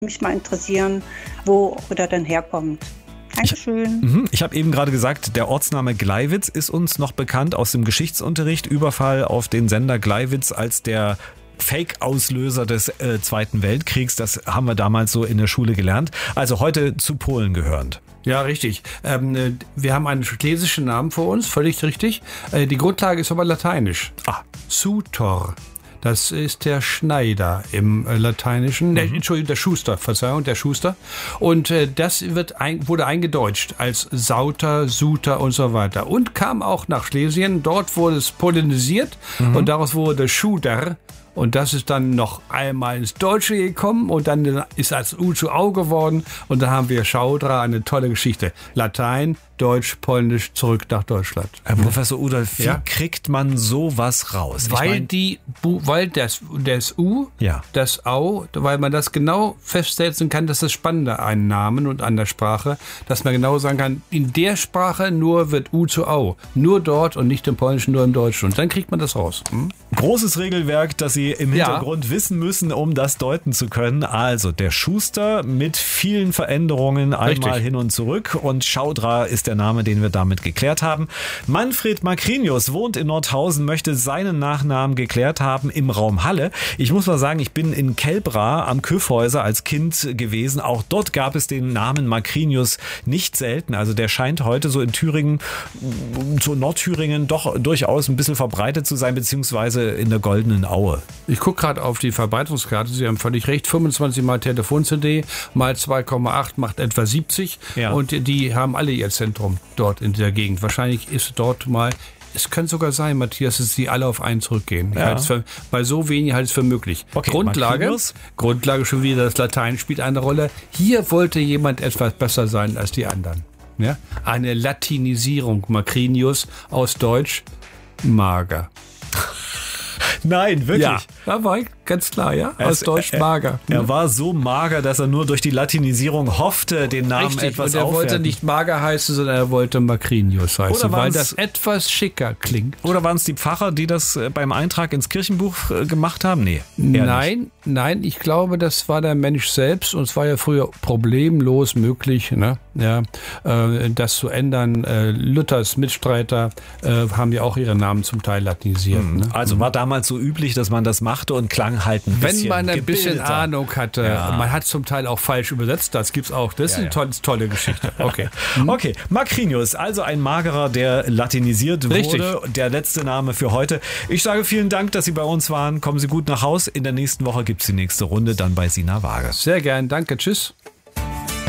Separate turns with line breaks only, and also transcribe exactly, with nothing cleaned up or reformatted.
mich mal interessieren, wo der denn herkommt. Dankeschön.
Ich, ich habe eben gerade gesagt, der Ortsname Gleiwitz ist uns noch bekannt aus dem Geschichtsunterricht. Überfall auf den Sender Gleiwitz als der Fake-Auslöser des äh, Zweiten Weltkriegs. Das haben wir damals so in der Schule gelernt. Also heute zu Polen gehörend.
Ja, richtig. Ähm, wir haben einen schlesischen Namen vor uns, völlig richtig. Äh, die Grundlage ist aber lateinisch. Ah, Sutor. Das ist der Schneider im äh, Lateinischen. Mhm. Der, Entschuldigung, der Schuster, Verzeihung, der Schuster. Und äh, das wird ein, wurde eingedeutscht als Sauter, Suter und so weiter. Und kam auch nach Schlesien. Dort wurde es polynisiert mhm. und daraus wurde Schuder. Und das ist dann noch einmal ins Deutsche gekommen und dann ist als U zu Au geworden. Und da haben wir Schaudra, eine tolle Geschichte. Latein, Deutsch, Polnisch, zurück nach Deutschland.
Herr Professor Uder, wie ja? kriegt man sowas raus?
Weil
ich mein,
die, weil das, das U,
ja.
das Au, weil man das genau festsetzen kann, das ist das Spannende an Namen und an der Sprache, dass man genau sagen kann, in der Sprache nur wird U zu Au. Nur dort und nicht im Polnischen, nur im Deutschen. Und dann kriegt man das raus. Hm?
Großes Regelwerk, das Sie im Hintergrund
ja.
wissen müssen, um das deuten zu können. Also der Schuster mit vielen Veränderungen einmal
Richtig.
hin und zurück und Schaudra ist der Name, den wir damit geklärt haben. Manfred Makrinius wohnt in Nordhausen, möchte seinen Nachnamen geklärt haben im Raum Halle. Ich muss mal sagen, ich bin in Kelbra am Kyffhäuser als Kind gewesen. Auch dort gab es den Namen Makrinius nicht selten. Also der scheint heute so in Thüringen, so Nordthüringen doch durchaus ein bisschen verbreitet zu sein, beziehungsweise in der Goldenen Aue.
Ich gucke gerade auf die Verbreitungskarte, Sie haben völlig recht, fünfundzwanzig mal Telefon-C D mal zwei Komma acht macht etwa siebzig
ja.
und die haben alle ihr Zentrum dort in der Gegend. Wahrscheinlich ist dort mal, es könnte sogar sein, Matthias, dass die alle auf einen zurückgehen. Ich
ja.
halte es für, bei so wenig halte ich es für möglich.
Okay,
Grundlage,
Makrinius.
Grundlage schon wieder, das Latein spielt eine Rolle. Hier wollte jemand etwas besser sein als die anderen. Ja? Eine Latinisierung, Makrinius aus Deutsch, mager.
Nein, wirklich.
Ja, da war ich ganz klar, ja.
Er
Aus
ist,
Deutsch
er,
mager.
Er war so mager, dass er nur durch die Latinisierung hoffte, den Namen
Richtig,
etwas
und er
aufwerten.
wollte nicht mager heißen, sondern er wollte Makrinius heißen,
Oder
weil
waren's-
das etwas schicker klingt.
Oder waren es die Pfarrer, die das äh, beim Eintrag ins Kirchenbuch äh, gemacht haben? Nee. eher
Nein,
nicht.
nein, ich glaube, das war der Mensch selbst und es war ja früher problemlos möglich, ne? Ja, äh, das zu ändern. Äh, Luthers Mitstreiter äh, haben ja auch ihre Namen zum Teil latinisiert.
Mhm.
Ne?
Also war damals so üblich, dass man das machte und klang halt ein bisschen
Wenn man ein bisschen
gebildeter.
Ahnung hatte,
Ja.
man hat zum Teil auch falsch übersetzt, das gibt's auch. Das ist
Ja,
eine
ja.
tolle, tolle Geschichte. Okay.
Okay, Makrinius, also ein Magerer, der latinisiert
Richtig.
wurde. Der letzte Name für heute. Ich sage vielen Dank, dass Sie bei uns waren. Kommen Sie gut nach Haus. In der nächsten Woche gibt's die nächste Runde, dann bei Sina Waage.
Sehr gern, danke, tschüss.